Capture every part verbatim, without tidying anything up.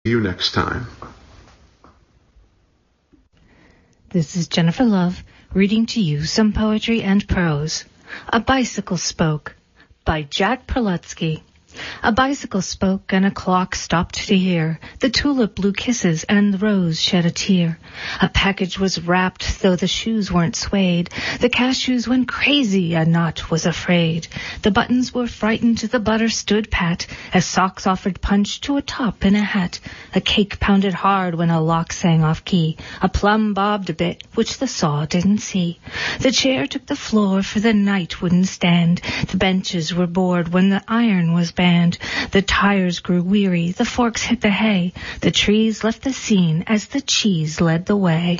See you next time. This is Jennifer Love, reading to you some poetry and prose. A Bicycle Spoke by Jack Prelutsky. A bicycle spoke and a clock stopped to hear. The tulip blew kisses and the rose shed a tear. A package was wrapped though the shoes weren't suede. The cashews went crazy, a knot was afraid. The buttons were frightened, the butter stood pat, as socks offered punch to a top in a hat. A cake pounded hard when a lock sang off key. A plum bobbed a bit, which the saw didn't see. The chair took the floor for the night wouldn't stand. The benches were bored when the iron was banned. The tires grew weary, the forks hit the hay. The trees left the scene as the cheese led the way.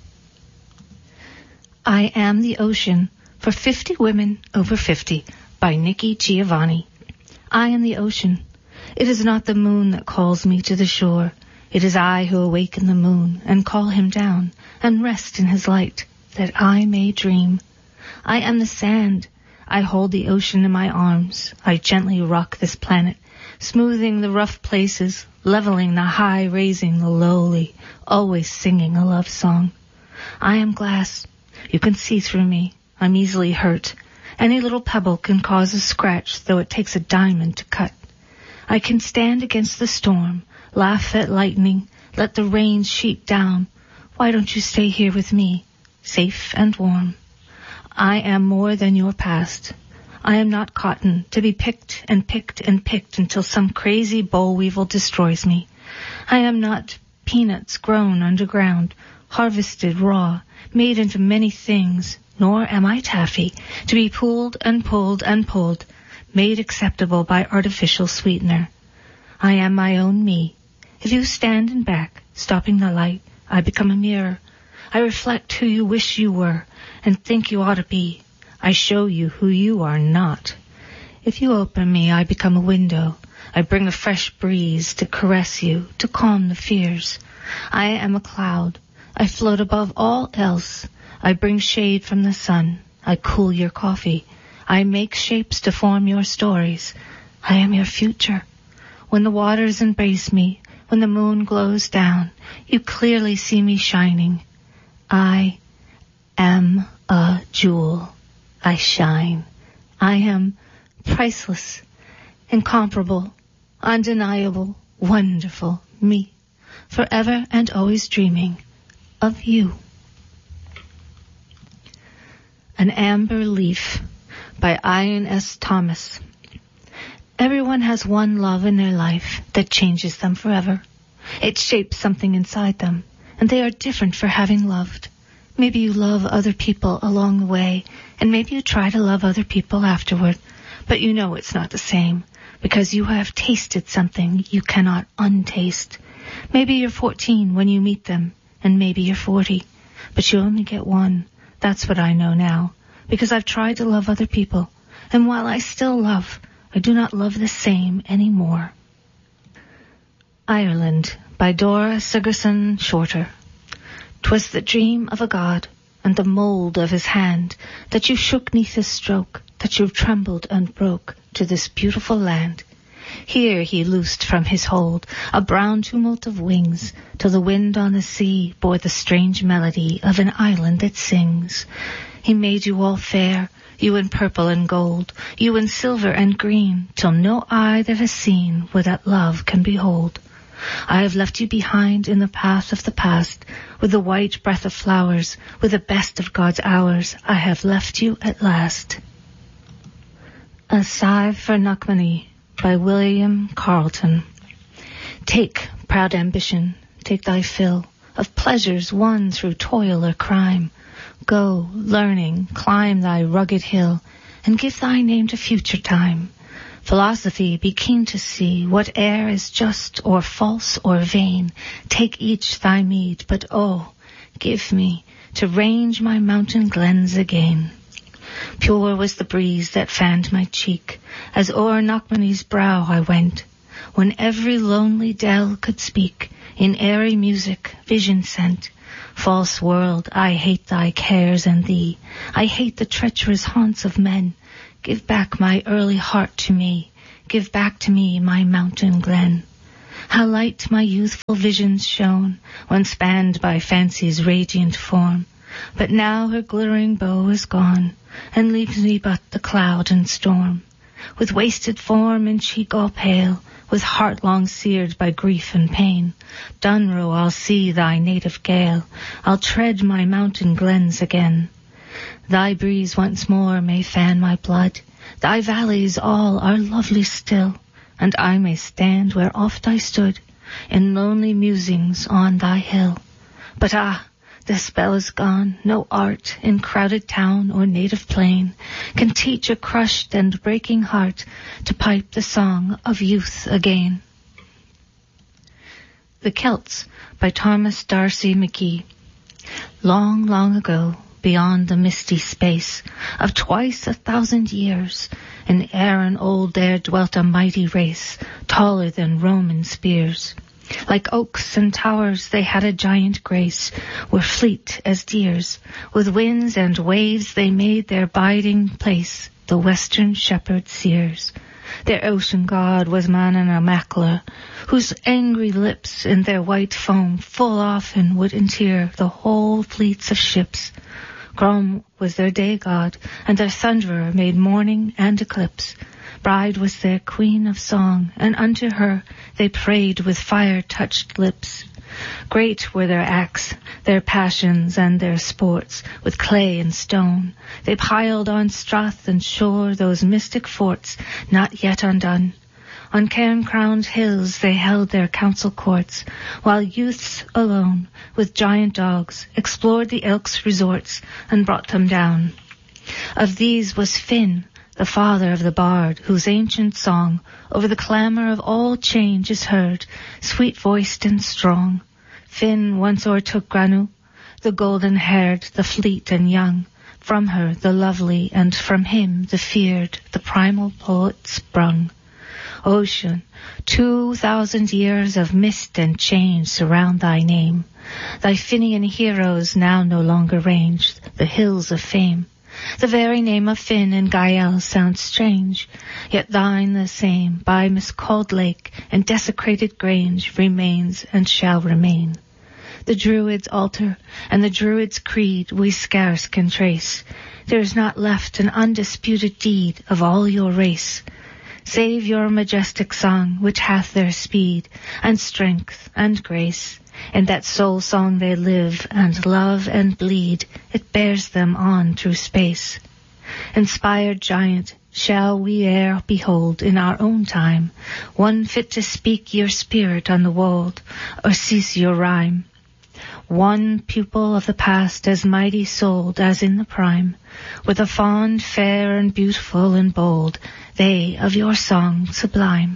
I Am the Ocean for fifty Women Over fifty by Nikki Giovanni. I am the ocean. It is not the moon that calls me to the shore. It is I who awaken the moon and call him down and rest in his light that I may dream. I am the sand. I hold the ocean in my arms. I gently rock this planet, smoothing the rough places, leveling the high, raising the lowly, always singing a love song. I am glass. You can see through me. I'm easily hurt. Any little pebble can cause a scratch, though it takes a diamond to cut. I can stand against the storm, laugh at lightning, let the rain sheet down. Why don't you stay here with me, safe and warm? I am more than your past. I am not cotton to be picked and picked and picked until some crazy boll weevil destroys me. I am not peanuts grown underground, harvested raw, made into many things, nor am I taffy to be pulled and pulled and pulled, made acceptable by artificial sweetener. I am my own me. If you stand and back, stopping the light, I become a mirror. I reflect who you wish you were and think you ought to be. I show you who you are not. If you open me, I become a window. I bring a fresh breeze to caress you, to calm the fears. I am a cloud. I float above all else. I bring shade from the sun. I cool your coffee. I make shapes to form your stories. I am your future. When the waters embrace me, when the moon glows down, you clearly see me shining. I am a jewel. I shine. I am priceless, incomparable, undeniable, wonderful, me, forever and always dreaming of you. An Amber Leaf by Ian S. Thomas. Everyone has one love in their life that changes them forever. It shapes something inside them, and they are different for having loved. Maybe you love other people along the way, and maybe you try to love other people afterward, but you know it's not the same, because you have tasted something you cannot untaste. Maybe you're fourteen when you meet them, and maybe you're forty, but you only get one. That's what I know now, because I've tried to love other people, and while I still love, I do not love the same anymore. Ireland by Dora Sigerson Shorter. 'Twas the dream of a god, and the mould of his hand, that you shook 'neath his stroke, that you trembled and broke to this beautiful land. Here he loosed from his hold a brown tumult of wings, till the wind on the sea bore the strange melody of an island that sings. He made you all fair, you in purple and gold, you in silver and green, till no eye that has seen what that love can behold. I have left you behind in the path of the past, with the white breath of flowers, with the best of God's hours, I have left you at last. A Sigh for Knockmany by William Carleton. Take, proud ambition, take thy fill of pleasures won through toil or crime. Go, learning, climb thy rugged hill, and give thy name to future time. Philosophy, be keen to see whate'er is just or false or vain. Take each thy meed, but oh, give me to range my mountain glens again. Pure was the breeze that fanned my cheek, as o'er Knockmany's brow I went, when every lonely dell could speak in airy music, vision sent. False world, I hate thy cares and thee. I hate the treacherous haunts of men. Give back my early heart to me. Give back to me my mountain glen. How light my youthful visions shone, when spanned by fancy's radiant form. But now her glittering bow is gone, and leaves me but the cloud and storm. With wasted form and cheek all pale, with heart long seared by grief and pain, Dunroe, I'll see thy native gale, I'll tread my mountain glens again. Thy breeze once more may fan my blood, thy valleys all are lovely still, and I may stand where oft I stood, in lonely musings on thy hill. But ah, the spell is gone, no art in crowded town or native plain can teach a crushed and breaking heart to pipe the song of youth again. The Celts by Thomas D'Arcy McGee. Long, long ago, beyond the misty space of twice a thousand years, in Erin old there dwelt a mighty race, taller than Roman spears. Like oaks and towers they had a giant grace, were fleet as deers. With winds and waves they made their biding place, the western shepherd seers. Their ocean god was Manannán Mac Lir, whose angry lips in their white foam full often would interre the whole fleets of ships. Grom was their day god, and their thunderer made morning and eclipse. Bride was their queen of song, and unto her they prayed with fire-touched lips. Great were their acts, their passions, and their sports, with clay and stone. They piled on strath and shore those mystic forts, not yet undone. On cairn-crowned hills they held their council courts, while youths alone, with giant dogs, explored the elks' resorts, and brought them down. Of these was Finn, the father of the bard, whose ancient song over the clamour of all change is heard, sweet-voiced and strong. Finn once o'ertook Granu, the golden-haired, the fleet and young. From her the lovely, and from him the feared, the primal poet sprung. Ocean, two thousand years of mist and change surround thy name. Thy Finian heroes now no longer range the hills of fame. The very name of Finn and Gael sounds strange, yet thine the same, by miscalled lake and desecrated grange, remains and shall remain. The Druid's altar and the Druid's creed we scarce can trace. There is not left an undisputed deed of all your race, save your majestic song, which hath their speed and strength and grace. In that soul song they live and love and bleed, it bears them on through space. Inspired giant, shall we e'er behold in our own time one fit to speak your spirit on the wold, or cease your rhyme? One pupil of the past, as mighty-souled as in the prime, with a fond, fair, and beautiful and bold, they of your song sublime.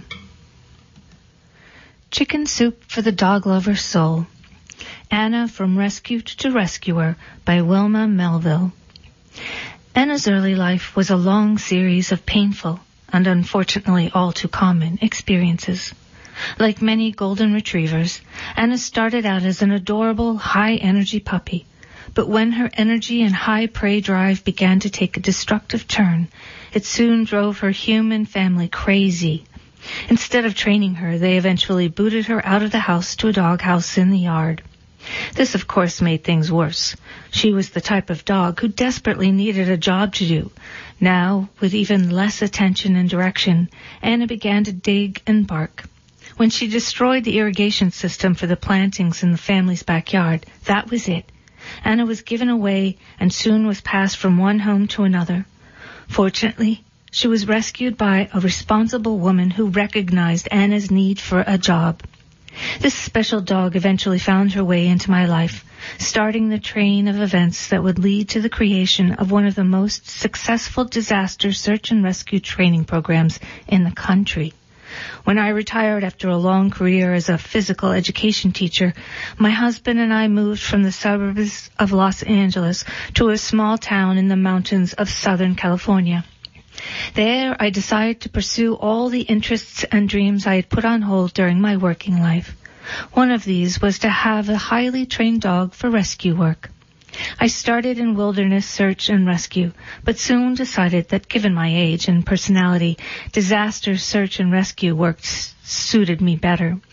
Chicken Soup for the Dog-Lover's Soul. Anna from Rescued to Rescuer by Wilma Melville. Anna's early life was a long series of painful and unfortunately all too common experiences. Like many golden retrievers, Anna started out as an adorable, high-energy puppy. But when her energy and high prey drive began to take a destructive turn, it soon drove her human family crazy. Instead of training her, they eventually booted her out of the house to a doghouse in the yard. This, of course, made things worse. She was the type of dog who desperately needed a job to do. Now, with even less attention and direction, Anna began to dig and bark. When she destroyed the irrigation system for the plantings in the family's backyard, that was it. Anna was given away and soon was passed from one home to another. Fortunately, she was rescued by a responsible woman who recognized Anna's need for a job. This special dog eventually found her way into my life, starting the train of events that would lead to the creation of one of the most successful disaster search and rescue training programs in the country. When I retired after a long career as a physical education teacher, my husband and I moved from the suburbs of Los Angeles to a small town in the mountains of Southern California. There, I decided to pursue all the interests and dreams I had put on hold during my working life. One of these was to have a highly trained dog for rescue work. I started in wilderness search and rescue, but soon decided that given my age and personality, disaster search and rescue work s- suited me better.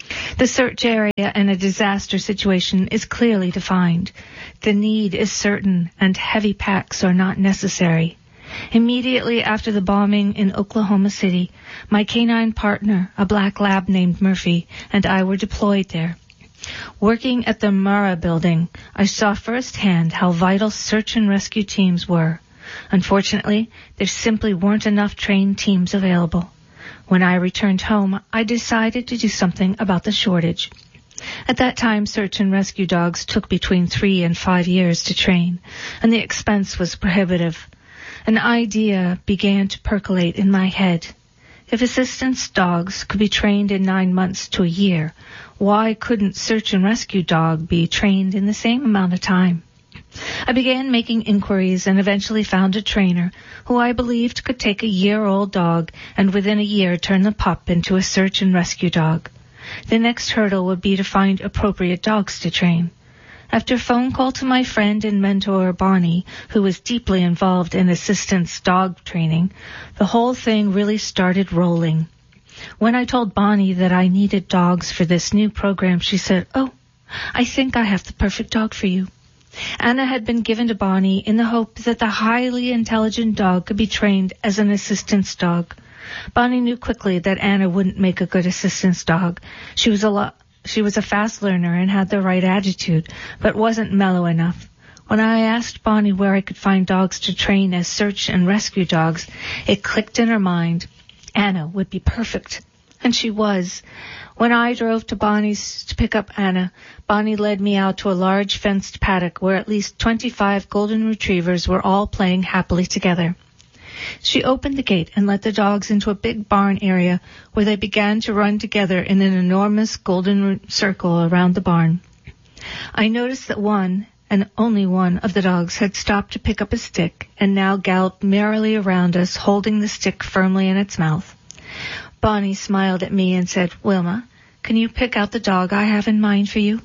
The search area in a disaster situation is clearly defined. The need is certain and heavy packs are not necessary. Immediately after the bombing in Oklahoma City, my canine partner, a black lab named Murphy, and I were deployed there. Working at the Murrah building, I saw firsthand how vital search and rescue teams were. Unfortunately, there simply weren't enough trained teams available. When I returned home, I decided to do something about the shortage. At that time, search and rescue dogs took between three and five years to train, and the expense was prohibitive. An idea began to percolate in my head. If assistance dogs could be trained in nine months to a year, why couldn't search and rescue dog be trained in the same amount of time? I began making inquiries and eventually found a trainer who I believed could take a year-old dog and within a year turn the pup into a search and rescue dog. The next hurdle would be to find appropriate dogs to train. After a phone call to my friend and mentor Bonnie, who was deeply involved in assistance dog training, the whole thing really started rolling. When I told Bonnie that I needed dogs for this new program, she said, "Oh, I think I have the perfect dog for you." Anna had been given to Bonnie in the hope that the highly intelligent dog could be trained as an assistance dog. Bonnie knew quickly that Anna wouldn't make a good assistance dog. She was a lot, she was a fast learner and had the right attitude, but wasn't mellow enough. When I asked Bonnie where I could find dogs to train as search and rescue dogs, it clicked in her mind. Anna would be perfect. And she was. When I drove to Bonnie's to pick up Anna, Bonnie led me out to a large fenced paddock where at least twenty-five golden retrievers were all playing happily together. She opened the gate and let the dogs into a big barn area where they began to run together in an enormous golden circle around the barn. I noticed that one, and only one, of the dogs had stopped to pick up a stick and now galloped merrily around us, holding the stick firmly in its mouth. Bonnie smiled at me and said, "Wilma, can you pick out the dog I have in mind for you?"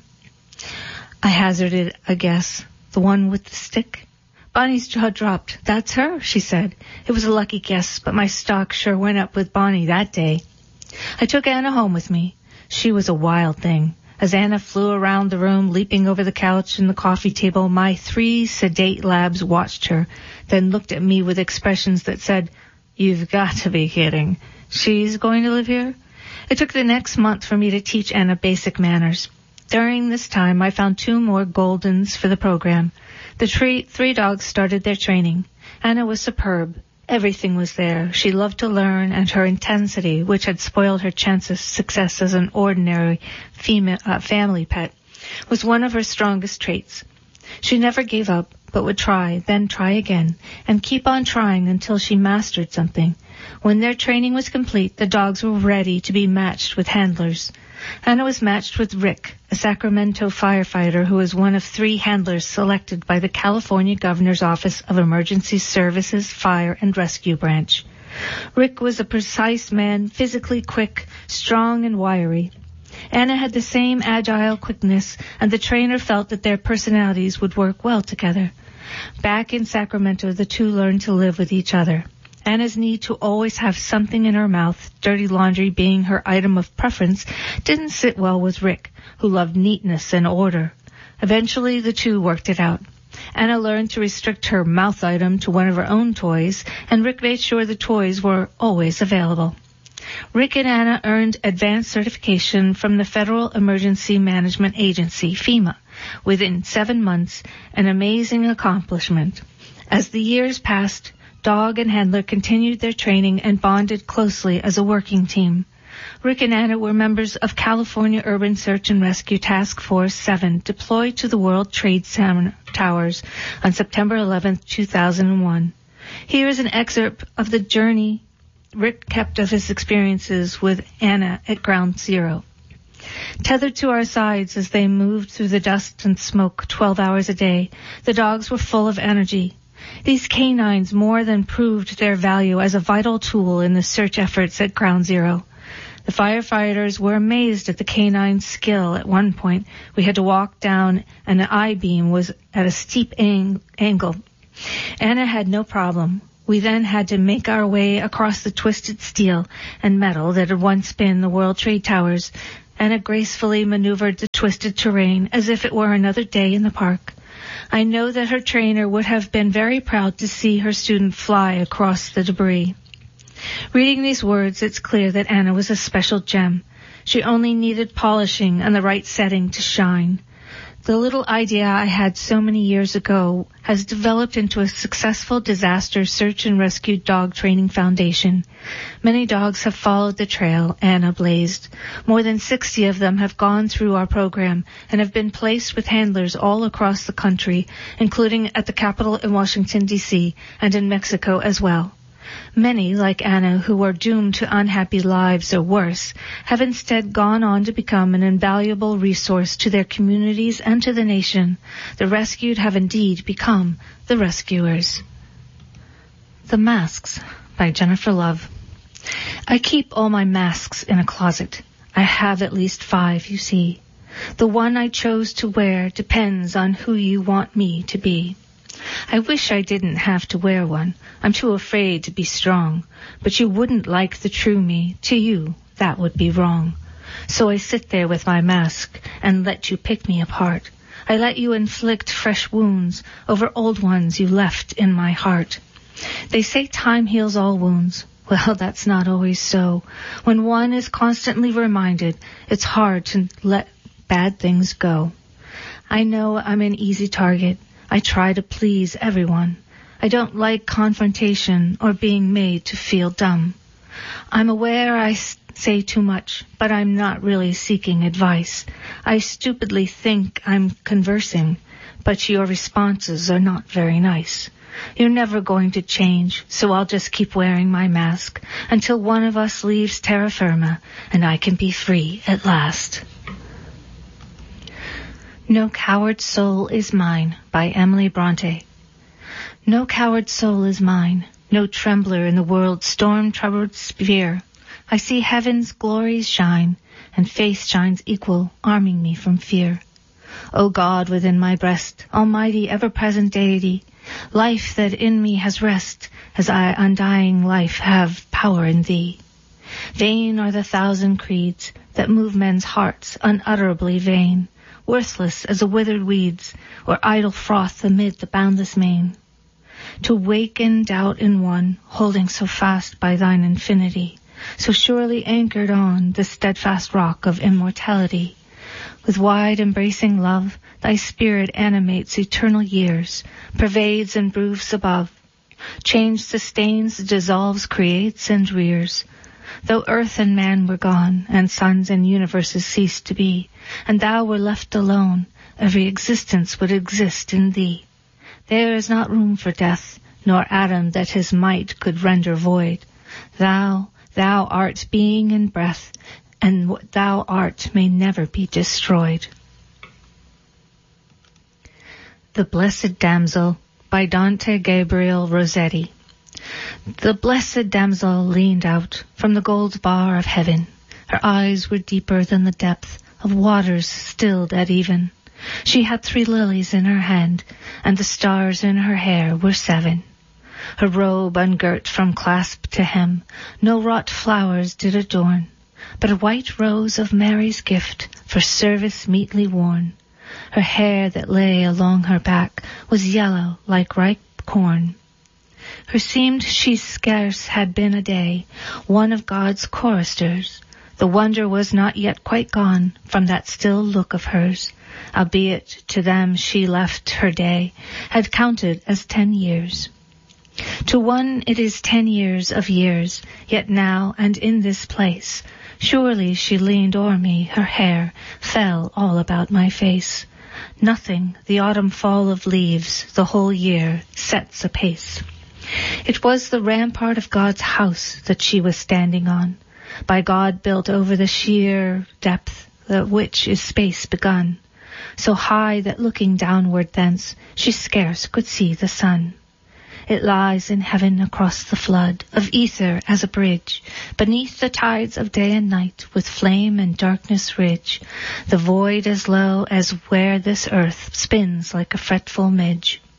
I hazarded a guess. "The one with the stick?" Bonnie's jaw dropped. "That's her," she said. It was a lucky guess, but my stock sure went up with Bonnie that day. I took Anna home with me. She was a wild thing. As Anna flew around the room, leaping over the couch and the coffee table, my three sedate labs watched her, then looked at me with expressions that said, "You've got to be kidding. She's going to live here?" It took the next month for me to teach Anna basic manners. During this time, I found two more Goldens for the program. The three, three dogs started their training. Anna was superb. Everything was there. She loved to learn, and her intensity, which had spoiled her chance of success as an ordinary female, uh, family pet, was one of her strongest traits. She never gave up, but would try, then try again, and keep on trying until she mastered something. When their training was complete, the dogs were ready to be matched with handlers. Anna was matched with Rick, a Sacramento firefighter who was one of three handlers selected by the California Governor's Office of Emergency Services Fire and Rescue Branch. Rick was a precise man, physically quick, strong, and wiry. Anna had the same agile quickness, and the trainer felt that their personalities would work well together. Back in Sacramento, the two learned to live with each other. Anna's need to always have something in her mouth, dirty laundry being her item of preference, didn't sit well with Rick, who loved neatness and order. Eventually, the two worked it out. Anna learned to restrict her mouth item to one of her own toys, and Rick made sure the toys were always available. Rick and Anna earned advanced certification from the Federal Emergency Management Agency, FEMA, within seven months, an amazing accomplishment. As the years passed, dog and handler continued their training and bonded closely as a working team. Rick and Anna were members of California Urban Search and Rescue Task Force seven, deployed to the World Trade Center Towers on September eleventh, two thousand one. Here is an excerpt of the journey Rick kept of his experiences with Anna at Ground Zero. Tethered to our sides as they moved through the dust and smoke twelve hours a day, the dogs were full of energy. These canines more than proved their value as a vital tool in the search efforts at Ground Zero. The firefighters were amazed at the canine's skill. At one point, we had to walk down, and the I-beam was at a steep ang- angle. Anna had no problem. We then had to make our way across the twisted steel and metal that had once been the World Trade Towers, Anna gracefully maneuvered the twisted terrain as if it were another day in the park. I know that her trainer would have been very proud to see her student fly across the debris. Reading these words, it's clear that Anna was a special gem. She only needed polishing and the right setting to shine. The little idea I had so many years ago has developed into a successful disaster search and rescue dog training foundation. Many dogs have followed the trail Anna blazed. More than sixty of them have gone through our program and have been placed with handlers all across the country, including at the Capitol in Washington, D C, and in Mexico as well. Many, like Anna, who are doomed to unhappy lives or worse, have instead gone on to become an invaluable resource to their communities and to the nation. The rescued have indeed become the rescuers. The Masks by Jennifer Love. I keep all my masks in a closet. I have at least five, you see. The one I chose to wear depends on who you want me to be. I wish I didn't have to wear one. I'm too afraid to be strong. But you wouldn't like the true me. To you, that would be wrong. So I sit there with my mask and let you pick me apart. I let you inflict fresh wounds over old ones you left in my heart. They say time heals all wounds. Well, that's not always so. When one is constantly reminded, it's hard to let bad things go. I know I'm an easy target. I try to please everyone. I don't like confrontation or being made to feel dumb. I'm aware I say too much, but I'm not really seeking advice. I stupidly think I'm conversing, but your responses are not very nice. You're never going to change, so I'll just keep wearing my mask until one of us leaves terra firma and I can be free at last. No Coward Soul is Mine by Emily Bronte. No coward soul is mine, no trembler in the world's storm-troubled sphere. I see heaven's glories shine, and faith shines equal, arming me from fear. O God within my breast, almighty ever-present deity, life that in me has rest, as I undying life have power in thee. Vain are the thousand creeds that move men's hearts, unutterably vain, worthless as the withered weeds, or idle froth amid the boundless main. To waken doubt in one, holding so fast by thine infinity, so surely anchored on the steadfast rock of immortality. With wide embracing love, thy spirit animates eternal years, pervades and broods above. Change sustains, dissolves, creates, and rears. Though earth and man were gone, and suns and universes ceased to be, and thou were left alone, every existence would exist in thee. There is not room for death, nor atom that his might could render void. Thou, thou art being and breath, and what thou art may never be destroyed. The Blessed Damsel by Dante Gabriel Rossetti. The blessed damsel leaned out from the gold bar of heaven. Her eyes were deeper than the depth of waters stilled at even. She had three lilies in her hand, and the stars in her hair were seven. Her robe ungirt from clasp to hem, no wrought flowers did adorn, but a white rose of Mary's gift for service meetly worn. Her hair that lay along her back was yellow like ripe corn. Her seemed she scarce had been a day, one of God's choristers. The wonder was not yet quite gone from that still look of hers, albeit to them she left her day, had counted as ten years. To one it is ten years of years, yet now and in this place, surely she leaned o'er me, her hair fell all about my face. Nothing, the autumn fall of leaves, the whole year, sets a pace. It was the rampart of God's house that she was standing on, by God built over the sheer depth at which is space begun, so high that looking downward thence she scarce could see the sun. It lies in heaven across the flood of ether as a bridge, beneath the tides of day and night with flame and darkness ridge, the void as low as where this earth spins like a fretful midge.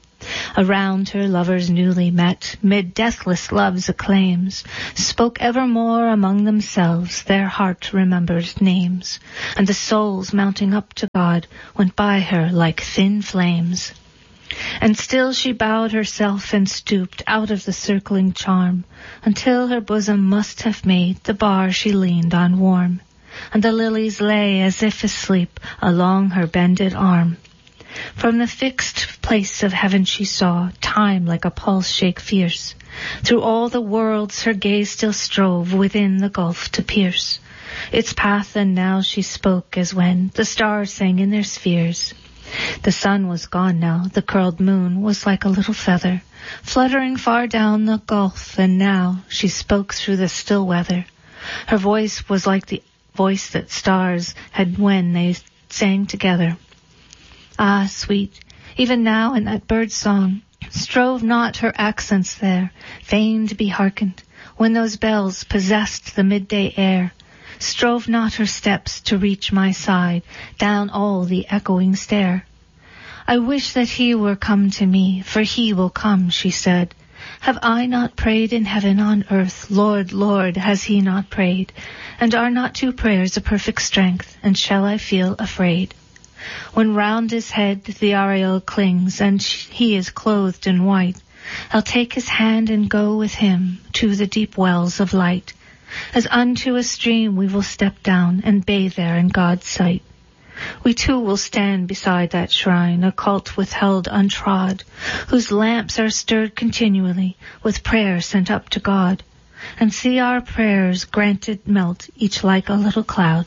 Around her lovers newly met, mid deathless love's acclaims, spoke evermore among themselves their heart-remembered names, and the souls mounting up to God went by her like thin flames. And still she bowed herself and stooped out of the circling charm, until her bosom must have made the bar she leaned on warm, and the lilies lay as if asleep along her bended arm. From the fixed place of heaven she saw time like a pulse shake fierce. Through all the worlds her gaze still strove within the gulf to pierce its path, and now she spoke as when the stars sang in their spheres. The sun was gone now, the curled moon was like a little feather, fluttering far down the gulf, and now she spoke through the still weather. Her voice was like the voice that stars had when they sang together. Ah, sweet, even now in that bird's song, strove not her accents there, vain to be hearkened, when those bells possessed the midday air. Strove not her steps to reach my side, down all the echoing stair. I wish that he were come to me, for he will come, she said. Have I not prayed in heaven on earth? Lord, Lord, has he not prayed? And are not two prayers a perfect strength? And shall I feel afraid? When round his head the aureole clings, and he is clothed in white, I'll take his hand and go with him to the deep wells of light. As unto a stream we will step down and bathe there in God's sight. We too will stand beside that shrine, a cult withheld untrod, whose lamps are stirred continually with prayer sent up to God, and see our prayers granted melt each like a little cloud.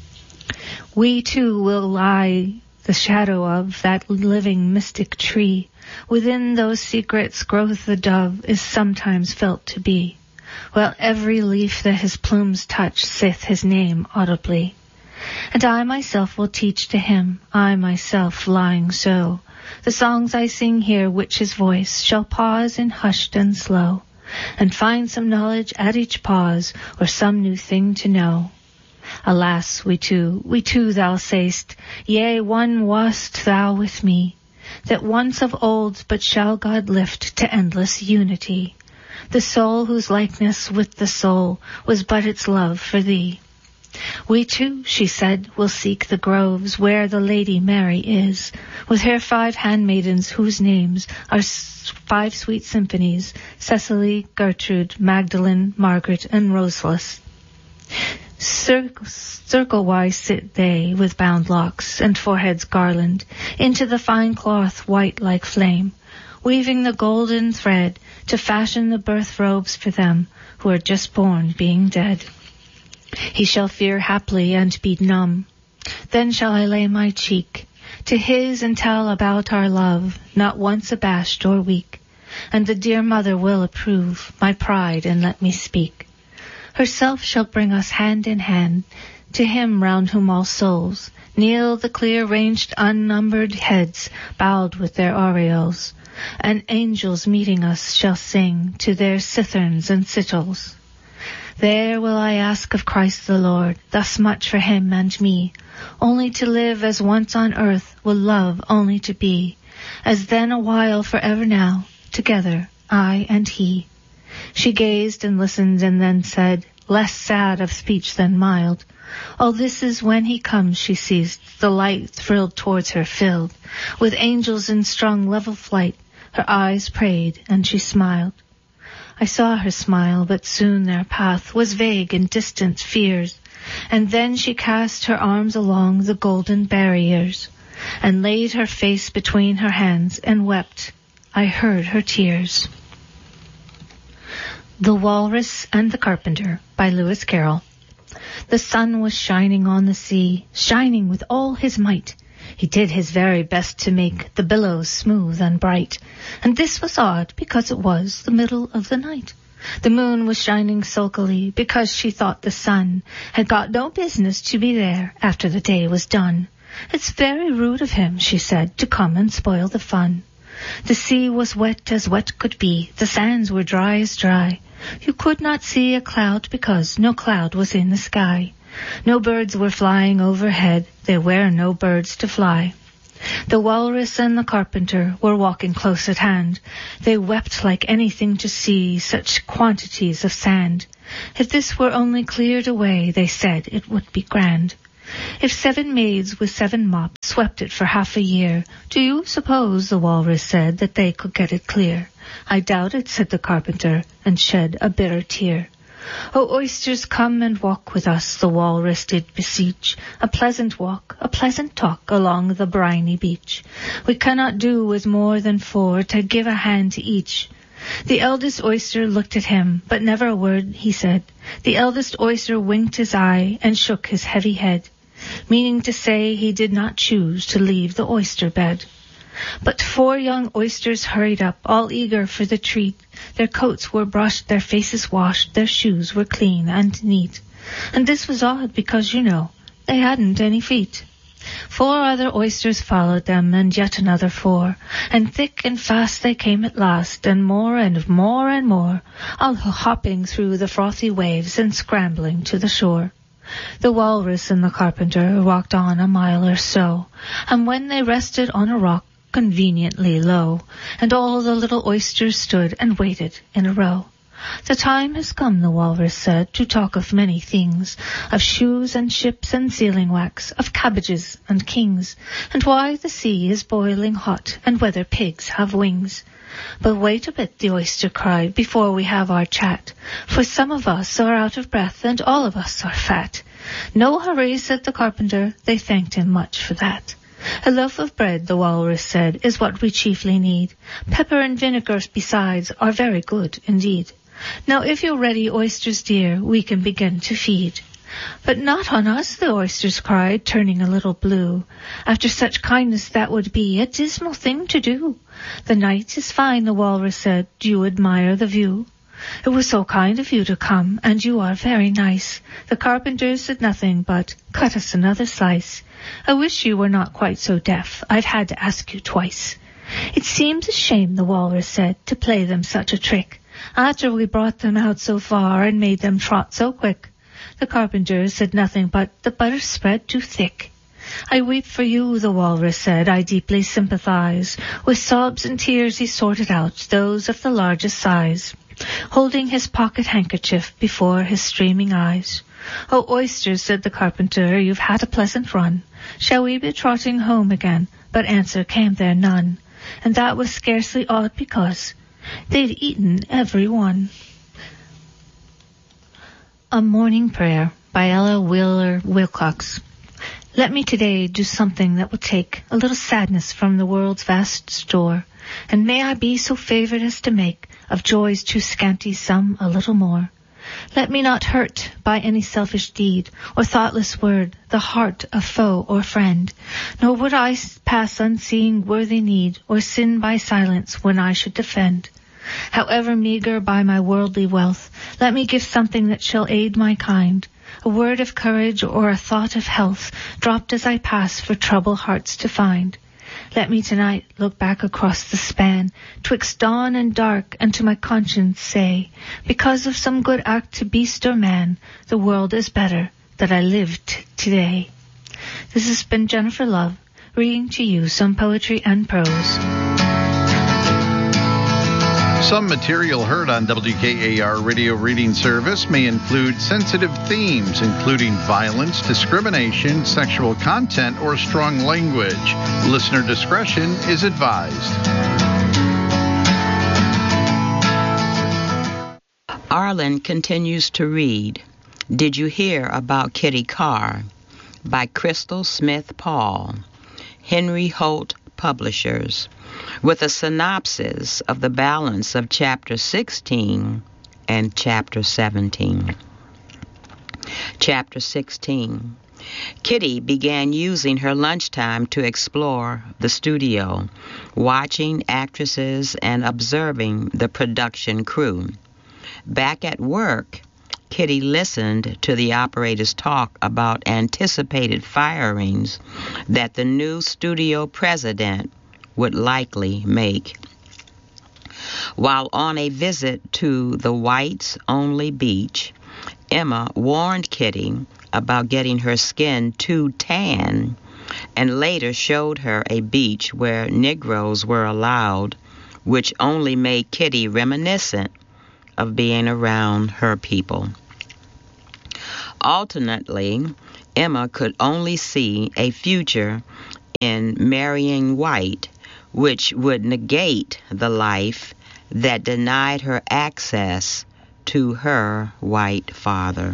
We too will lie the shadow of that living mystic tree. Within those secrets growth the dove is sometimes felt to be, while every leaf that his plumes touch saith his name audibly. And I myself will teach to him, I myself lying so, the songs I sing here which his voice shall pause in hushed and slow, and find some knowledge at each pause, or some new thing to know. Alas, we two, we two thou say'st, yea, one wast thou with me, that once of old but shall God lift to endless unity, the soul whose likeness with the soul was but its love for thee. We too, she said, will seek the groves where the Lady Mary is, with her five handmaidens whose names are five sweet symphonies, Cecily, Gertrude, Magdalene, Margaret, and Roseless. Circle, circle-wise sit they, with bound locks and foreheads garland, into the fine cloth white like flame, weaving the golden thread to fashion the birth robes for them who are just born, being dead. He shall fear haply and be numb. Then shall I lay my cheek to his and tell about our love, not once abashed or weak, and the dear mother will approve my pride and let me speak. Herself shall bring us hand in hand to him round whom all souls kneel, the clear-ranged unnumbered heads bowed with their aureoles, and angels meeting us shall sing to their citherns and citals. There will I ask of Christ the Lord thus much for him and me, only to live as once on earth will love only to be, as then a while forever now, together, I and he. She gazed and listened and then said, less sad of speech than mild, all this is when he comes, she ceased, the light thrilled towards her filled, with angels in strong level flight, her eyes prayed and she smiled. I saw her smile, but soon their path was vague in distant fears, and then she cast her arms along the golden barriers, and laid her face between her hands and wept. I heard her tears. The Walrus and the Carpenter by Lewis Carroll. The sun was shining on the sea, shining with all his might. He did his very best to make the billows smooth and bright, and this was odd because it was the middle of the night. The moon was shining sulkily because she thought the sun had got no business to be there after the day was done. It's very rude of him, she said, to come and spoil the fun. The sea was wet as wet could be, the sands were dry as dry. You could not see a cloud because no cloud was in the sky. No birds were flying overhead, there were no birds to fly. The walrus and the carpenter were walking close at hand. They wept like anything to see such quantities of sand. If this were only cleared away, they said, it would be grand. If seven maids with seven mops swept it for half a year, do you suppose, the walrus said, that they could get it clear? I doubt it, said the carpenter, and shed a bitter tear. O oysters, come and walk with us, the walrus did beseech, a pleasant walk, a pleasant talk along the briny beach. We cannot do with more than four to give a hand to each. The eldest oyster looked at him, but never a word he said. The eldest oyster winked his eye and shook his heavy head, meaning to say he did not choose to leave the oyster bed. But four young oysters hurried up, all eager for the treat. Their coats were brushed, their faces washed, their shoes were clean and neat. And this was odd, because, you know, they hadn't any feet. Four other oysters followed them, and yet another four, and thick and fast they came at last, and more and more and more, all hopping through the frothy waves and scrambling to the shore. The walrus and the carpenter walked on a mile or so, and when they rested on a rock conveniently low, and all the little oysters stood and waited in a row. The time has come, the walrus said, to talk of many things, of shoes and ships and sealing wax, of cabbages and kings, and why the sea is boiling hot, and whether pigs have wings. But wait a bit, the oyster cried, before we have our chat, for some of us are out of breath, and all of us are fat. No hurry, said the carpenter, they thanked him much for that. A loaf of bread, the walrus said, is what we chiefly need. Pepper and vinegar, besides, are very good indeed. Now, if you're ready, oysters dear, we can begin to feed. But not on us, the oysters cried, turning a little blue. After such kindness that would be a dismal thing to do. The night is fine, the walrus said. Do you admire the view? It was so kind of you to come, and you are very nice. The carpenter said nothing but, cut us another slice. I wish you were not quite so deaf. I've had to ask you twice. It seems a shame, the walrus said, to play them such a trick, after we brought them out so far and made them trot so quick. The carpenter said nothing but, the butter spread too thick. I weep for you, the walrus said, I deeply sympathize. With sobs and tears he sorted out those of the largest size, holding his pocket handkerchief before his streaming eyes. Oh, oysters, said the carpenter, you've had a pleasant run. Shall we be trotting home again? But answer came there none, and that was scarcely odd because they'd eaten every one. A Morning Prayer by Ella Wheeler Wilcox. Let me today do something that will take a little sadness from the world's vast store, and may I be so favored as to make of joys too scanty some a little more. Let me not hurt by any selfish deed or thoughtless word the heart of foe or friend, nor would I pass unseeing worthy need or sin by silence when I should defend. However meager by my worldly wealth, let me give something that shall aid my kind, a word of courage or a thought of health, dropped as I pass for troubled hearts to find. Let me tonight look back across the span, twixt dawn and dark, and to my conscience say, because of some good act to beast or man, the world is better that I lived today. This has been Jennifer Love, reading to you some poetry and prose. Some material heard on W K A R Radio Reading Service may include sensitive themes, including violence, discrimination, sexual content, or strong language. Listener discretion is advised. Arlen continues to read Did You Hear About Kitty Carr? By Crystal Smith Paul, Henry Holt Publishers, with a synopsis of the balance of Chapter sixteen and Chapter seventeen. Chapter sixteen. Kitty began using her lunchtime to explore the studio, watching actresses and observing the production crew. Back at work, Kitty listened to the operators talk about anticipated firings that the new studio president would likely make. While on a visit to the whites-only beach, Emma warned Kitty about getting her skin too tan and later showed her a beach where Negroes were allowed, which only made Kitty reminiscent of being around her people. Alternately, Emma could only see a future in marrying white, which would negate the life that denied her access to her white father.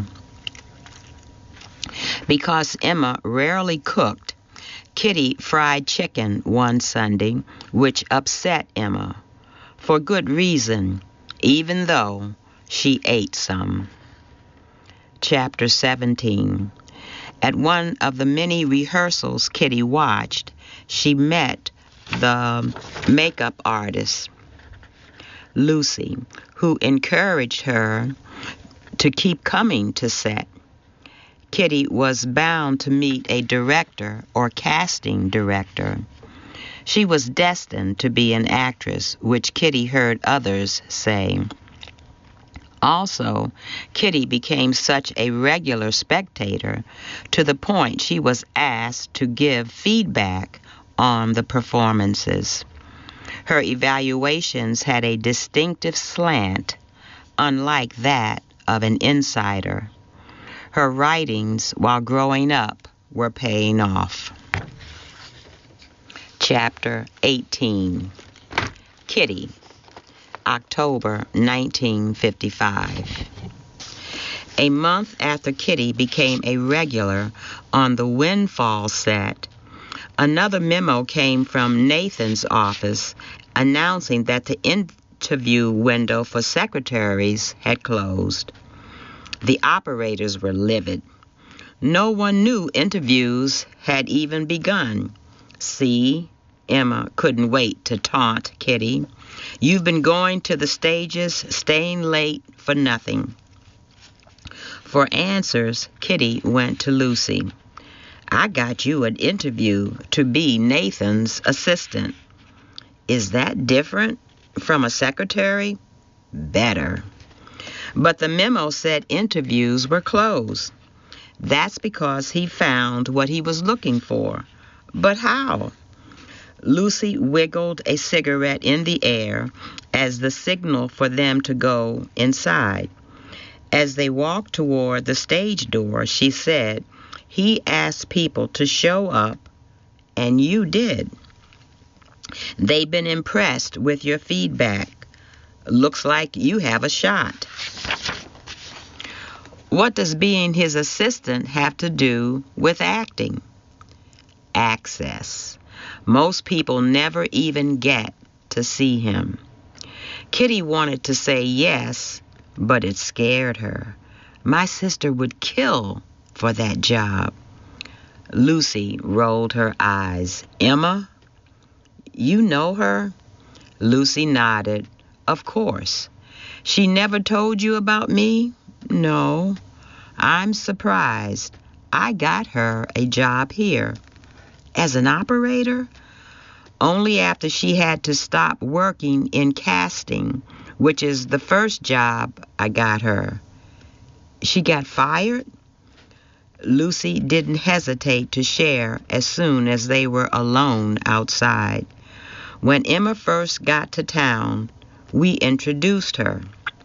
Because Emma rarely cooked, Kitty fried chicken one Sunday, which upset Emma, for good reason, even though she ate some. Chapter seventeen. At one of the many rehearsals Kitty watched, she met the makeup artist, Lucy, who encouraged her to keep coming to set. Kitty was bound to meet a director or casting director. She was destined to be an actress, which Kitty heard others say. Also, Kitty became such a regular spectator to the point she was asked to give feedback on the performances. Her evaluations had a distinctive slant, unlike that of an insider. Her writings while growing up were paying off. Chapter eighteen. Kitty, October nineteen fifty-five. A month after Kitty became a regular on the Windfall set, another memo came from Nathan's office announcing that the interview window for secretaries had closed. The operators were livid. No one knew interviews had even begun. See, Emma couldn't wait to taunt Kitty. You've been going to the stages, staying late for nothing. For answers, Kitty went to Lucy. I got you an interview to be Nathan's assistant. Is that different from a secretary? Better. But the memo said interviews were closed. That's because he found what he was looking for. But how? Lucy wiggled a cigarette in the air as the signal for them to go inside. As they walked toward the stage door, she said, he asked people to show up, and you did. They've been impressed with your feedback. Looks like you have a shot. What does being his assistant have to do with acting? Access. Most people never even get to see him. Kitty wanted to say yes, but it scared her. My sister would kill for that job. Lucy rolled her eyes. Emma? You know her? Lucy nodded. Of course. She never told you about me? No. I'm surprised. I got her a job here. As an operator? Only after she had to stop working in casting, which is the first job I got her. She got fired? Lucy didn't hesitate to share as soon as they were alone outside. When Emma first got to town, we introduced her.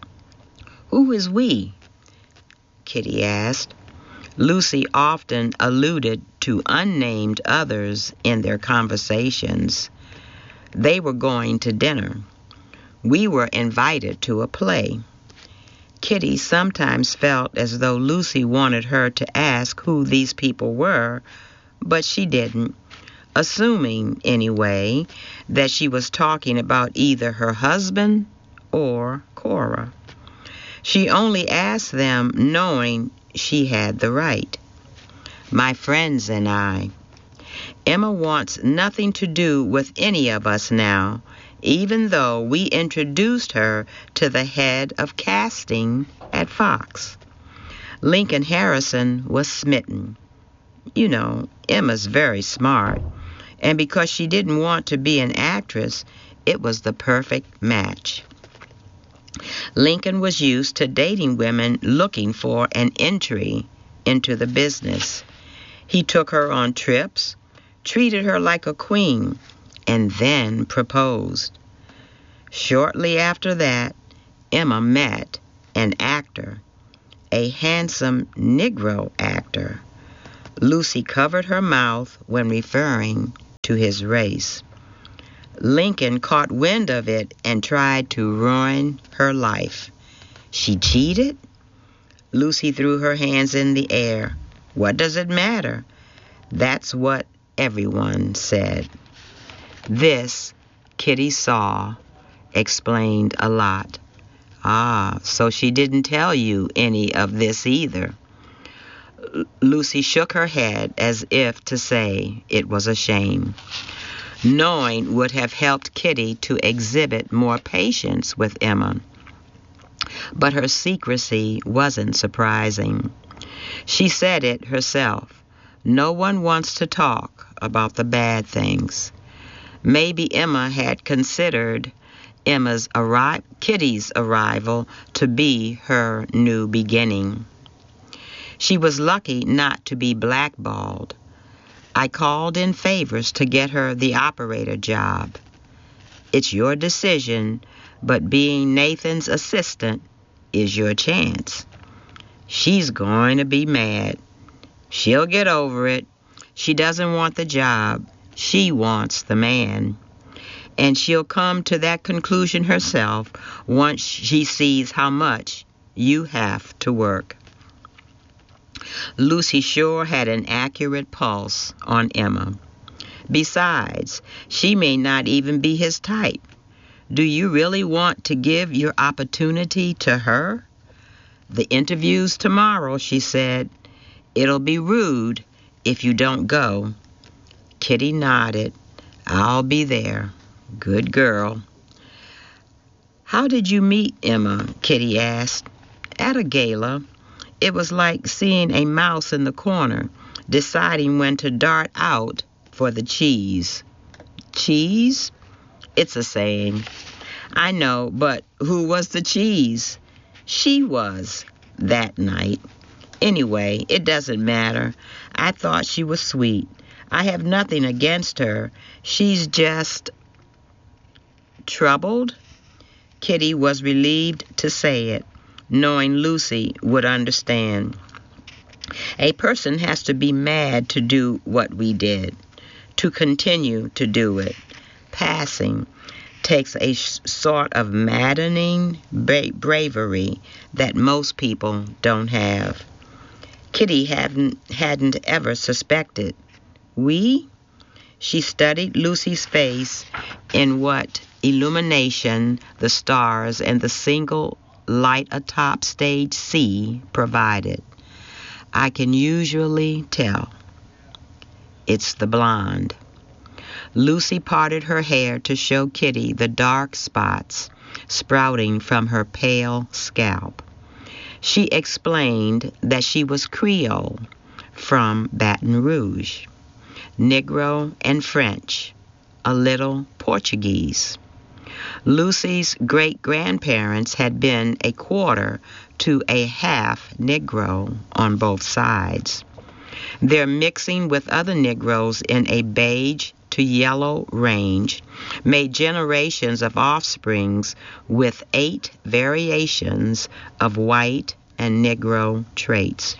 Who is we? Kitty asked. Lucy often alluded to unnamed others in their conversations. They were going to dinner. We were invited to a play. Kitty sometimes felt as though Lucy wanted her to ask who these people were, but she didn't, assuming, anyway, that she was talking about either her husband or Cora. She only asked them knowing she had the right. My friends and I. Emma wants nothing to do with any of us now, even though we introduced her to the head of casting at Fox. Lincoln Harrison was smitten. You know, Emma's very smart, and because she didn't want to be an actress, it was the perfect match. Lincoln was used to dating women looking for an entry into the business. He took her on trips, treated her like a queen, and then proposed. Shortly after that, Emma met an actor, a handsome Negro actor. Lucy covered her mouth when referring to his race. Lincoln caught wind of it and tried to ruin her life. She cheated? Lucy threw her hands in the air. What does it matter? That's what everyone said. This, Kitty saw, explained a lot. Ah, so she didn't tell you any of this either. L- Lucy shook her head as if to say it was a shame. Knowing would have helped Kitty to exhibit more patience with Emma. But her secrecy wasn't surprising. She said it herself. No one wants to talk about the bad things. Maybe Emma had considered Emma's arri- Kitty's arrival to be her new beginning. She was lucky not to be blackballed. I called in favors to get her the operator job. It's your decision, but being Nathan's assistant is your chance. She's going to be mad. She'll get over it. She doesn't want the job. She wants the man. And she'll come to that conclusion herself once she sees how much you have to work. Lucy sure had an accurate pulse on Emma. Besides, she may not even be his type. Do you really want to give your opportunity to her? The interview's tomorrow, she said. It'll be rude if you don't go. Kitty nodded. I'll be there. Good girl. How did you meet Emma? Kitty asked. At a gala. It was like seeing a mouse in the corner, deciding when to dart out for the cheese. Cheese? It's a saying. I know, but who was the cheese? She was, that night. Anyway, it doesn't matter. I thought she was sweet. I have nothing against her. She's just... troubled? Kitty was relieved to say it, knowing Lucy would understand. A person has to be mad to do what we did, to continue to do it. Passing takes a sh- sort of maddening bra- bravery that most people don't have. Kitty hadn't, hadn't ever suspected. We? She studied Lucy's face in what illumination the stars and the single light atop stage C provided. I can usually tell. It's the blonde. Lucy parted her hair to show Kitty the dark spots sprouting from her pale scalp. She explained that she was Creole from Baton Rouge, Negro and French, a little Portuguese. Lucy's great-grandparents had been a quarter to a half Negro on both sides. Their mixing with other Negroes in a beige to yellow range made generations of offsprings with eight variations of white and Negro traits.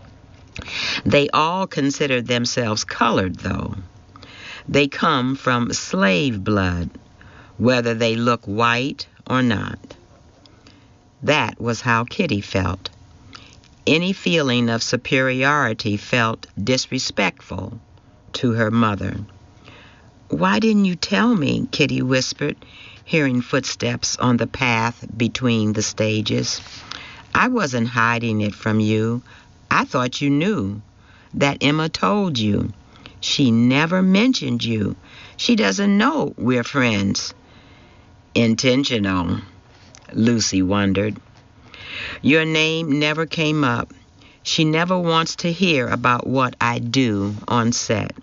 They all considered themselves colored, though. They come from slave blood, whether they look white or not. That was how Kitty felt. Any feeling of superiority felt disrespectful to her mother. Why didn't you tell me? Kitty whispered, hearing footsteps on the path between the stages. I wasn't hiding it from you. I thought you knew. That Emma told you. She never mentioned you. She doesn't know we're friends. Intentional, Lucy wondered. Your name never came up. She never wants to hear about what I do on set,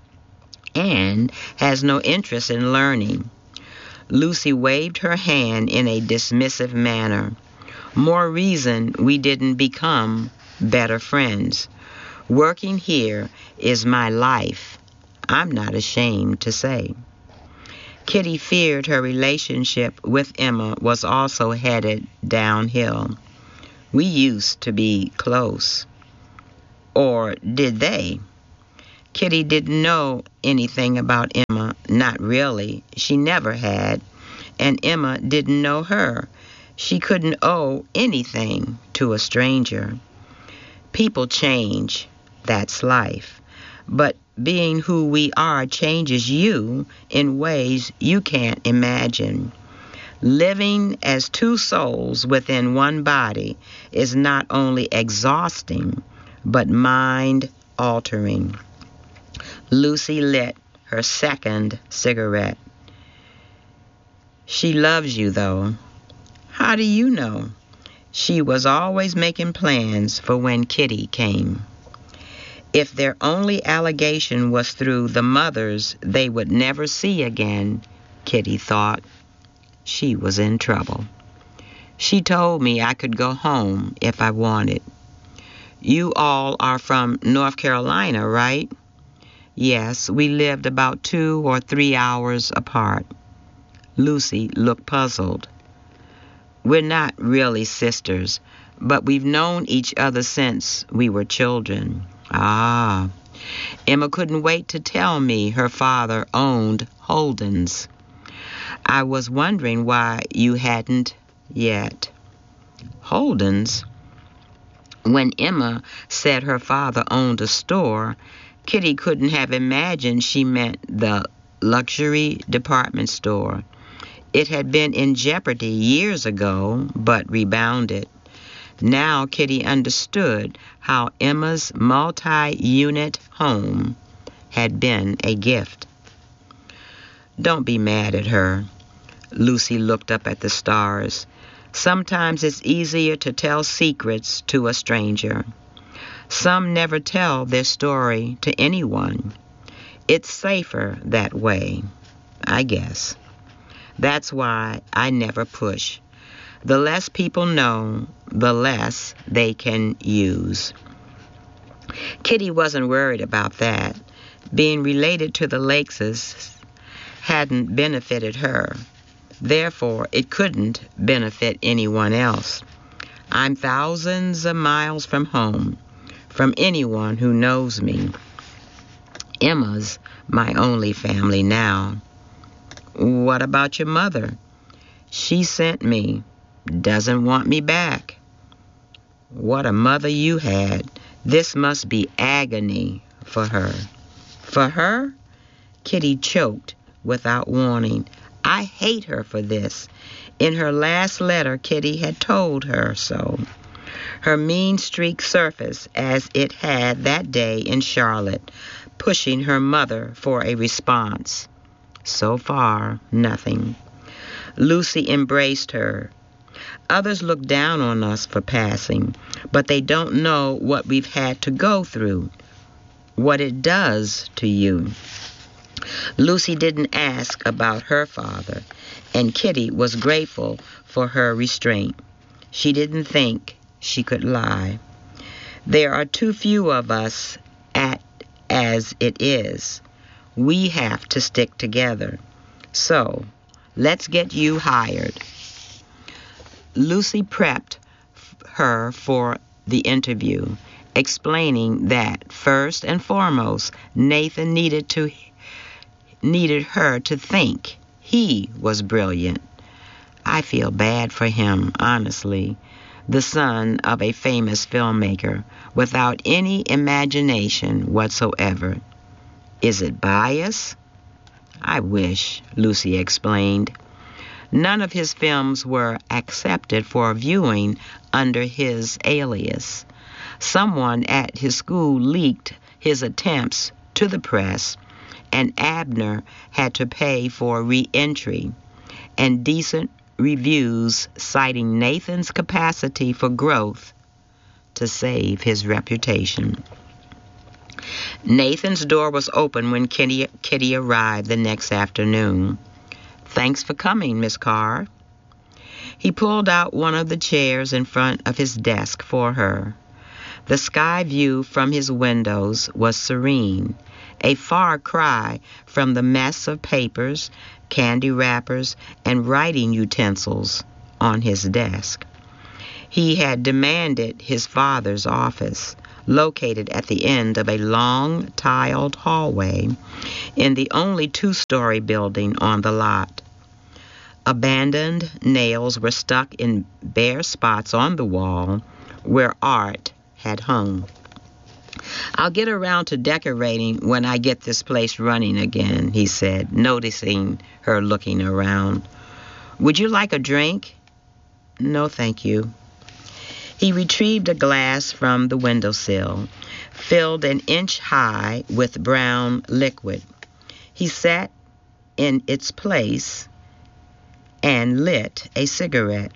and has no interest in learning. Lucy waved her hand in a dismissive manner. More reason we didn't become better friends. Working here is my life. I'm not ashamed to say. Kitty feared her relationship with Emma was also headed downhill. We used to be close. Or did they? Kitty didn't know anything about Emma, not really. She never had. And Emma didn't know her. She couldn't owe anything to a stranger. People change. That's life. But being who we are changes you in ways you can't imagine. Living as two souls within one body is not only exhausting, but mind-altering. Lucy lit her second cigarette. She loves you, though. How do you know? She was always making plans for when Kitty came. If their only allegation was through the mothers they would never see again, Kitty thought, she was in trouble. She told me I could go home if I wanted. You all are from North Carolina, right? Yes, we lived about two or three hours apart. Lucy looked puzzled. We're not really sisters, but we've known each other since we were children. Ah. Emma couldn't wait to tell me her father owned Holden's. I was wondering why you hadn't yet. Holden's? When Emma said her father owned a store, Kitty couldn't have imagined she meant the luxury department store. It had been in jeopardy years ago, but rebounded. Now Kitty understood how Emma's multi-unit home had been a gift. Don't be mad at her. Lucy looked up at the stars. Sometimes it's easier to tell secrets to a stranger. Some never tell their story to anyone. It's safer that way, I guess. That's why I never push. The less people know, the less they can use. Kitty wasn't worried about that. Being related to the Lakeses hadn't benefited her. Therefore, it couldn't benefit anyone else. I'm thousands of miles from home, from anyone who knows me. Emma's my only family now. What about your mother? She sent me. Doesn't want me back. What a mother you had. This must be agony for her. For her? Kitty choked without warning. I hate her for this. In her last letter, Kitty had told her so. Her mean streak surfaced as it had that day in Charlotte, pushing her mother for a response. So far, nothing. Lucy embraced her. Others look down on us for passing, but they don't know what we've had to go through, what it does to you. Lucy didn't ask about her father, and Kitty was grateful for her restraint. She didn't think she could lie. There are too few of us at as it is. We have to stick together. So, let's get you hired. Lucy prepped her for the interview, explaining that first and foremost, Nathan needed to needed her to think he was brilliant. I feel bad for him, honestly. The son of a famous filmmaker without any imagination whatsoever. Is it bias? I wish, Lucy explained. None of his films were accepted for viewing under his alias. Someone at his school leaked his attempts to the press, and Abner had to pay for re-entry, and decent reviews citing Nathan's capacity for growth to save his reputation. Nathan's door was open when Kitty, Kitty arrived the next afternoon. Thanks for coming, Miss Carr. He pulled out one of the chairs in front of his desk for her. The sky view from his windows was serene, a far cry from the mess of papers, candy wrappers, and writing utensils on his desk. He had demanded his father's office, located at the end of a long, tiled hallway in the only two-story building on the lot. Abandoned nails were stuck in bare spots on the wall where art had hung. "I'll get around to decorating when I get this place running again," he said, noticing her looking around. "Would you like a drink?" "No, thank you." He retrieved a glass from the windowsill, filled an inch high with brown liquid. He sat in its place and lit a cigarette.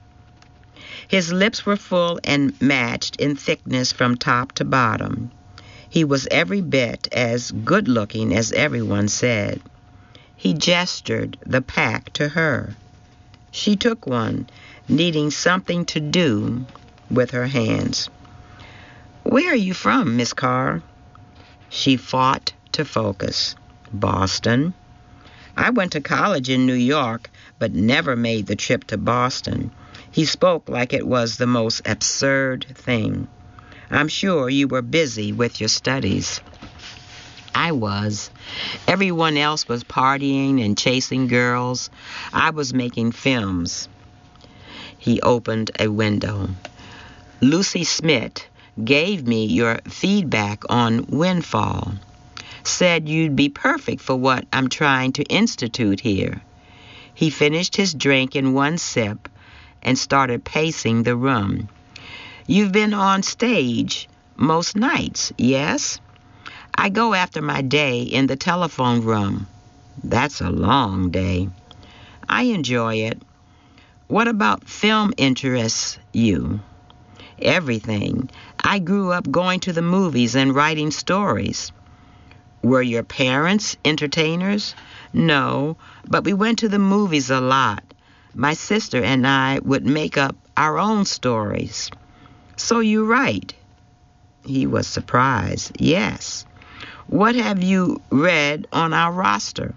His lips were full and matched in thickness from top to bottom. He was every bit as good-looking as everyone said. He gestured the pack to her. She took one, needing something to do with her hands. "Where are you from, Miss Carr?" She fought to focus. "Boston." "I went to college in New York, but never made the trip to Boston." He spoke like it was the most absurd thing. "I'm sure you were busy with your studies." I was. Everyone else was partying and chasing girls. I was making films. He opened a window. "Lucy Smith gave me your feedback on Windfall. Said you'd be perfect for what I'm trying to institute here." He finished his drink in one sip and started pacing the room. "You've been on stage most nights, yes?" "I go after my day in the telephone room." "That's a long day." "I enjoy it." "What about film interests you?" "Everything. I grew up going to the movies and writing stories." "Were your parents entertainers?" "No, but we went to the movies a lot. My sister and I would make up our own stories." "So you write?" He was surprised. "Yes." "What have you read on our roster?"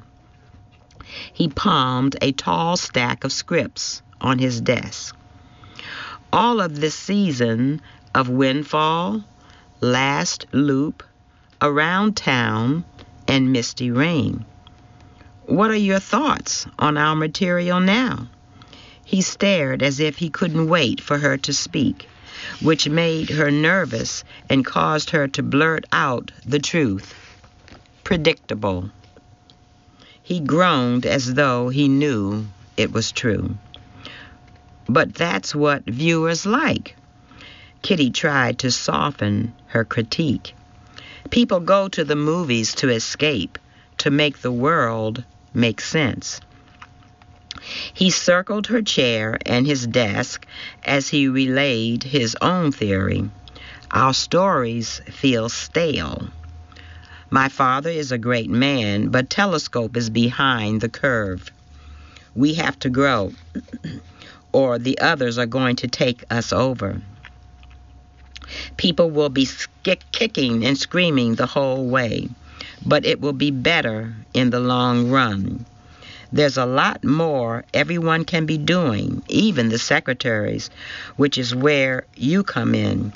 He palmed a tall stack of scripts on his desk. "All of this season of Windfall, Last Loop, Around Town, and Misty Rain." "What are your thoughts on our material now?" He stared as if he couldn't wait for her to speak, which made her nervous and caused her to blurt out the truth. "Predictable." He groaned as though he knew it was true. "But that's what viewers like." Kitty tried to soften her critique. "People go to the movies to escape, to make the world make sense." He circled her chair and his desk as he relayed his own theory. "Our stories feel stale. My father is a great man, but Telescope is behind the curve. We have to grow, or the others are going to take us over. People will be sk- kicking and screaming the whole way, but it will be better in the long run. There's a lot more everyone can be doing, even the secretaries, which is where you come in.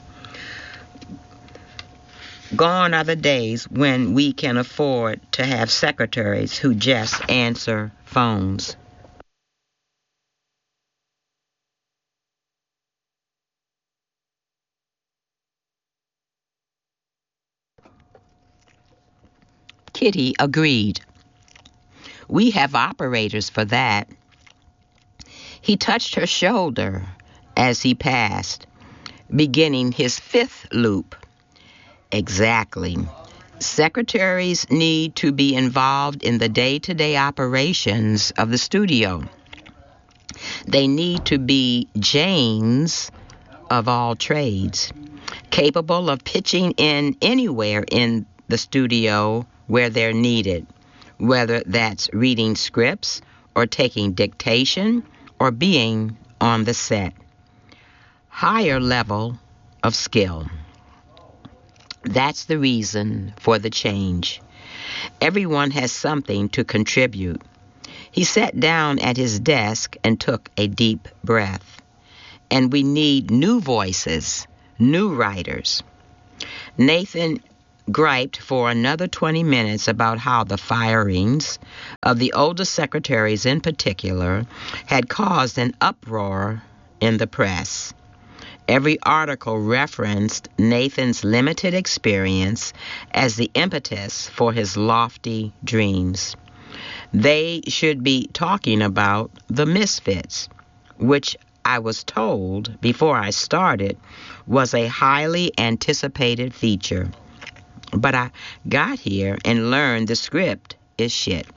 Gone are the days when we can afford to have secretaries who just answer phones." Kitty agreed. "We have operators for that." He touched her shoulder as he passed, beginning his fifth loop. "Exactly. Secretaries need to be involved in the day-to-day operations of the studio. They need to be Janes of all trades, capable of pitching in anywhere in the studio where they're needed, whether that's reading scripts or taking dictation or being on the set. Higher level of skill. That's the reason for the change. Everyone has something to contribute. He sat down at his desk and took a deep breath. And we need new voices, new writers. Nathan griped for another twenty minutes about how the firings of the older secretaries in particular had caused an uproar in the press. Every article referenced Nathan's limited experience as the impetus for his lofty dreams. They should be talking about the Misfits, which I was told before I started was a highly anticipated feature. But I got here and learned the script is shit.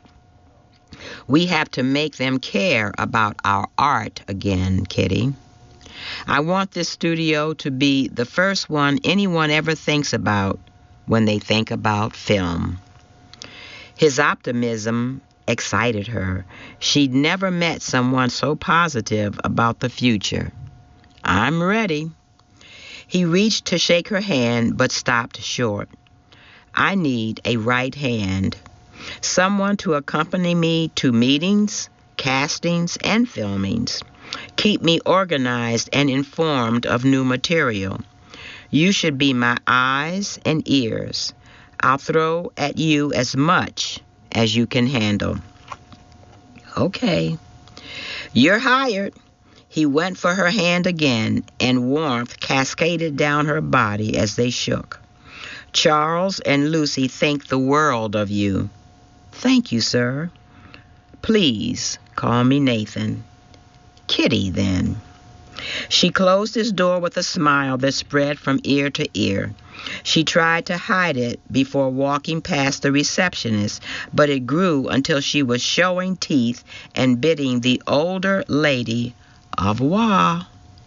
We have to make them care about our art again, Kitty. I want this studio to be the first one anyone ever thinks about when they think about film. His optimism excited her. She'd never met someone so positive about the future. I'm ready. He reached to shake her hand, but stopped short. I need a right hand. Someone to accompany me to meetings, castings, and filmings. Keep me organized and informed of new material. You should be my eyes and ears. I'll throw at you as much as you can handle. Okay. You're hired. He went for her hand again, and warmth cascaded down her body as they shook. Charles and Lucy think the world of you. Thank you, sir. Please call me Nathan. Kitty, then. She closed his door with a smile that spread from ear to ear. She tried to hide it before walking past the receptionist, but it grew until she was showing teeth and bidding the older lady au revoir.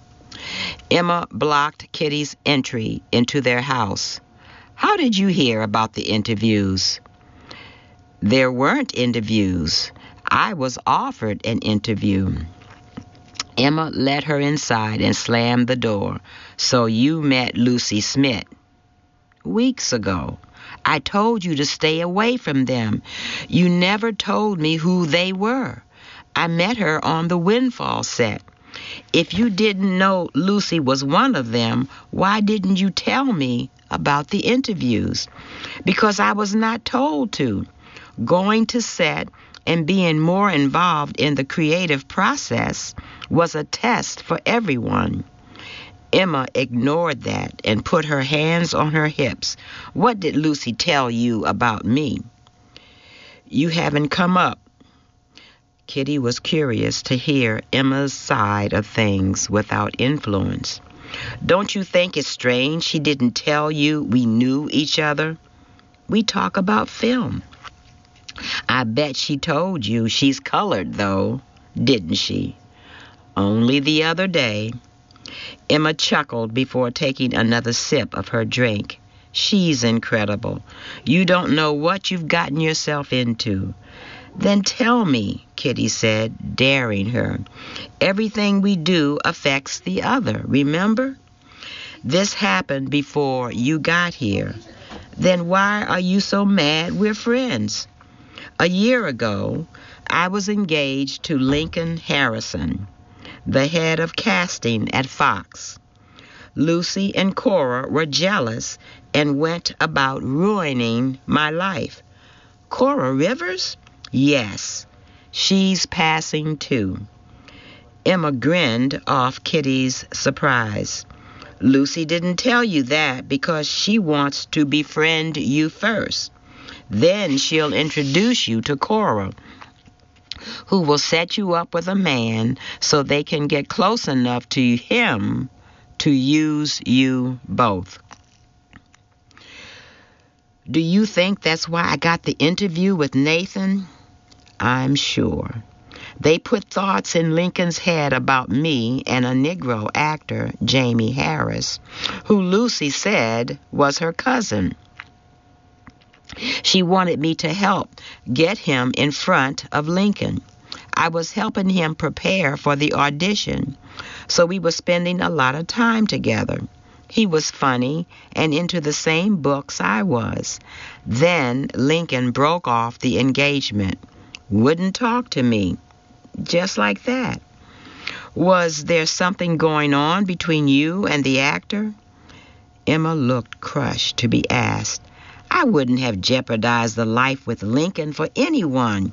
Emma blocked Kitty's entry into their house. How did you hear about the interviews? There weren't interviews. I was offered an interview. Emma led her inside and slammed the door. So you met Lucy Smith. Weeks ago. I told you to stay away from them. You never told me who they were. I met her on the Windfall set. If you didn't know Lucy was one of them, why didn't you tell me about the interviews? Because I was not told to. Going to set and being more involved in the creative process was a test for everyone. Emma ignored that and put her hands on her hips. What did Lucy tell you about me? You haven't come up. Kitty was curious to hear Emma's side of things without influence. Don't you think it's strange she didn't tell you we knew each other? We talk about film. I bet she told you she's colored, though, didn't she? Only the other day. Emma chuckled before taking another sip of her drink. She's incredible. You don't know what you've gotten yourself into. Then tell me, Kitty said, daring her. Everything we do affects the other, remember? This happened before you got here. Then why are you so mad we're friends? A year ago, I was engaged to Lincoln Harrison, the head of casting at Fox. Lucy and Cora were jealous and went about ruining my life. Cora Rivers? Yes, she's passing too. Emma grinned off Kitty's surprise. Lucy didn't tell you that because she wants to befriend you first. Then she'll introduce you to Cora, who will set you up with a man so they can get close enough to him to use you both. Do you think that's why I got the interview with Nathan? I'm sure. They put thoughts in Lincoln's head about me and a Negro actor, Jamie Harris, who Lucy said was her cousin. She wanted me to help get him in front of Lincoln. I was helping him prepare for the audition, so we were spending a lot of time together. He was funny and into the same books I was. Then Lincoln broke off the engagement. Wouldn't talk to me. Just like that. Was there something going on between you and the actor? Emma looked crushed to be asked. I wouldn't have jeopardized the life with Lincoln for anyone.